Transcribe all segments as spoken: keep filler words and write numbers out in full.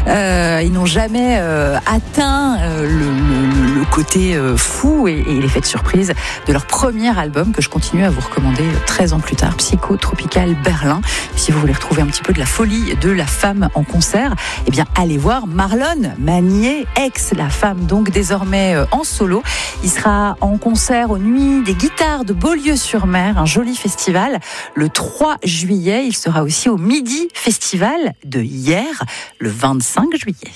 Euh, ils n'ont jamais euh, atteint euh, le, le, le côté euh, fou et, et l'effet de surprise de leur premier album que je continue à vous recommander treize ans plus tard, Psycho Tropical Berlin. Si vous voulez retrouver un petit peu de la folie de la femme en concert, eh bien allez voir Marlon Manier, ex la femme donc désormais euh, en solo. Il sera en concert aux Nuits des Guitares de Beaulieu-sur-Mer, un joli festival, le trois juillet. Il sera aussi au Midi Festival de Hier, le vingt-cinq juillet.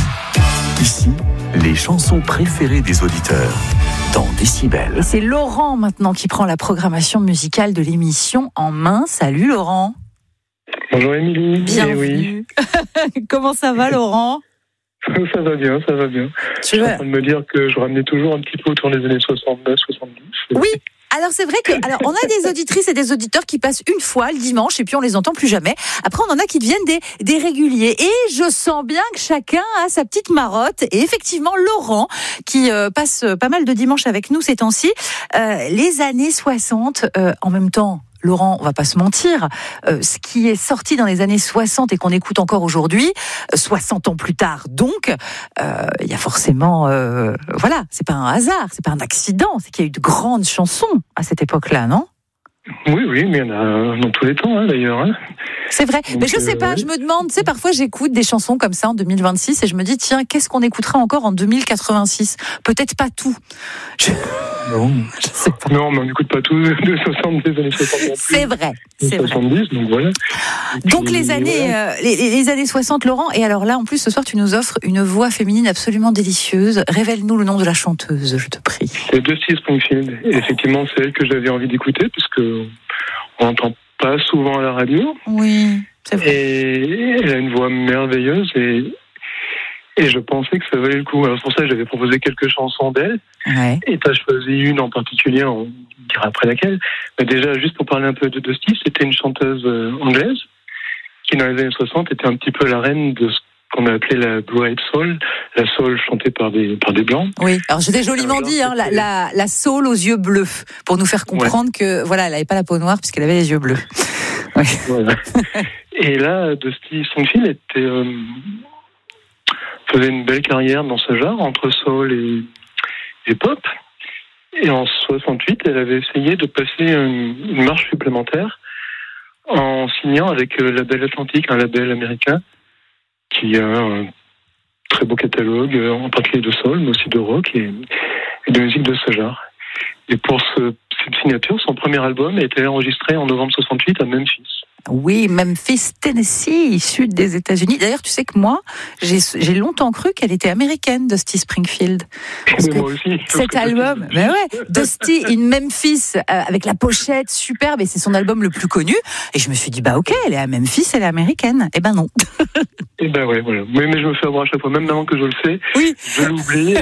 Ici, les chansons préférées des auditeurs dans Décibel. Et c'est Laurent maintenant qui prend la programmation musicale de l'émission en main. Salut Laurent. Bonjour Émilie. Bienvenue. Eh oui. Comment ça va Laurent ? Ça va bien, ça va bien. Tu je suis veux... en train de me dire que je ramenais toujours un petit peu autour des années soixante-neuf soixante-dix. Oui. Alors c'est vrai que, alors on a des auditrices et des auditeurs qui passent une fois le dimanche et puis on les entend plus jamais. Après on en a qui deviennent des, des réguliers et je sens bien que chacun a sa petite marotte. Et effectivement Laurent qui euh, passe pas mal de dimanches avec nous ces temps-ci, euh, les années soixante euh, en même temps. Laurent, on va pas se mentir, euh, ce qui est sorti dans les années soixante et qu'on écoute encore aujourd'hui, soixante ans plus tard, donc, il euh, y a forcément, euh, voilà, c'est pas un hasard, c'est pas un accident, c'est qu'il y a eu de grandes chansons à cette époque-là, non ? Oui, oui, mais il y en a dans tous les temps, hein, d'ailleurs. Hein. C'est vrai, donc, mais je sais pas, euh, je me demande, tu sais, parfois j'écoute des chansons comme ça en deux mille vingt-six et je me dis, tiens, qu'est-ce qu'on écoutera encore en deux mille quatre-vingt-six ? Peut-être pas tout. Je... Non. Je sais pas. Non, mais on n'écoute pas tout de soixante, des années soixante. C'est vrai, c'est soixante-dix, vrai. Donc voilà. Et donc puis, les années, voilà. euh, les, les années soixante, Laurent. Et alors là, en plus, ce soir, tu nous offres une voix féminine absolument délicieuse. Révèle-nous le nom de la chanteuse, je te prie. C'est Dusty Springfield. Et effectivement, c'est elle que j'avais envie d'écouter, puisque on n'entend pas souvent à la radio. Oui, c'est vrai. Et elle a une voix merveilleuse et, et je pensais que ça valait le coup. Alors c'est pour ça que j'avais proposé quelques chansons d'elle. Ouais. Et tu as choisi une en particulier, on dira après laquelle. Mais déjà, juste pour parler un peu de Dusty, c'était une chanteuse anglaise qui, dans les années soixante, était un petit peu la reine de ce qu'on a appelé la Blue Eyed Soul, la soul chantée par des, par des blancs. Oui, alors je t'ai joliment alors, dit, hein, la, la, la soul aux yeux bleus, pour nous faire comprendre ouais. que voilà, elle n'avait pas la peau noire puisqu'elle avait les yeux bleus. Ouais. Voilà. Et là, Dusty Springfield était, euh, faisait une belle carrière dans ce genre, entre soul et, et pop. Et en soixante-huit, elle avait essayé de passer une, une marche supplémentaire en signant avec le label Atlantique, un label américain, qui a un très beau catalogue, en particulier de soul, mais aussi de rock et, et de musique de ce genre. Et pour ce, cette signature, son premier album a été enregistré en novembre soixante-huit à Memphis. Oui, Memphis, Tennessee, sud des États-Unis. D'ailleurs, tu sais que moi, j'ai, j'ai longtemps cru qu'elle était américaine, Dusty Springfield. Parce que moi aussi. Cet album, mais ouais, Dusty in Memphis, euh, avec la pochette superbe, et c'est son album le plus connu. Et je me suis dit, bah ok, elle est à Memphis, elle est américaine. Eh ben non. Eh ben ouais, voilà. Mais, mais je me fais avoir à chaque fois, même maintenant que je le sais, oui. je l'oublie.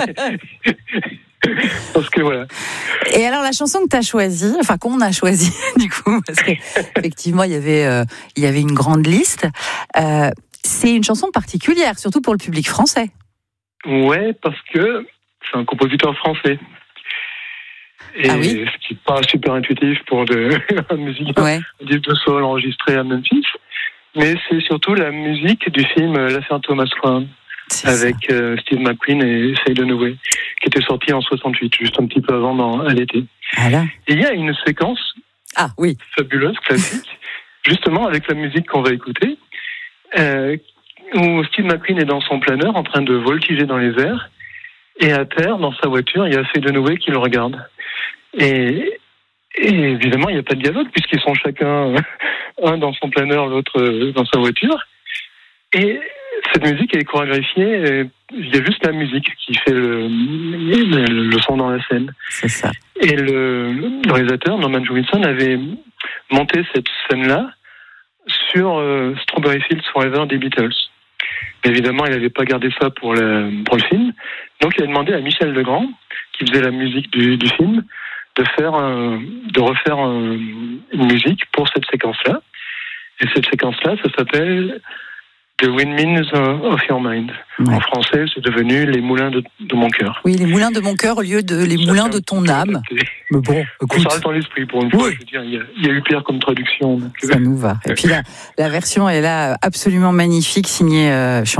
Parce que voilà. Et alors la chanson que tu as choisie, enfin qu'on a choisie du coup, parce qu'effectivement il y avait euh, il y avait une grande liste. Euh, c'est une chanson particulière, surtout pour le public français. Ouais, parce que c'est un compositeur français. Et ah oui ce qui n'est pas super intuitif pour de la musique, ouais. un disque de soul enregistré à Memphis. Mais c'est surtout la musique du film L'affaire Thomas Crown. C'est avec euh, Steve McQueen et Faye Dunaway, qui était sorti en soixante-huit, juste un petit peu avant, dans, à l'été. Ah là. Et il y a une séquence ah, oui. fabuleuse, classique, justement avec la musique qu'on va écouter, euh, où Steve McQueen est dans son planeur en train de voltiger dans les airs, et à terre, dans sa voiture, il y a Faye Dunaway qui le regarde. Et, et évidemment, il n'y a pas de dialogue, puisqu'ils sont chacun, un dans son planeur, l'autre dans sa voiture. Et cette musique est chorégraphiée, il y a juste la musique qui fait le, le, le son dans la scène. C'est ça. Et le, le réalisateur, Norman Jewison, avait monté cette scène-là sur euh, Strawberry Fields Forever des Beatles. Mais évidemment, il n'avait pas gardé ça pour le, pour le film. Donc, il a demandé à Michel Legrand, qui faisait la musique du, du film, de, faire un, de refaire un, une musique pour cette séquence-là. Et cette séquence-là, ça s'appelle The Windmills of Your Mind. Ouais. En français, c'est devenu Les moulins de, de mon cœur. Oui, les moulins de mon cœur au lieu de Les ça moulins de ton âme. Mais bon, écoute. Ça reste dans l'esprit pour une fois. Oui. Je veux dire, il y, a, il y a eu pire comme traduction. Donc... Ça nous va. Et puis la, la version est là absolument magnifique, signée euh,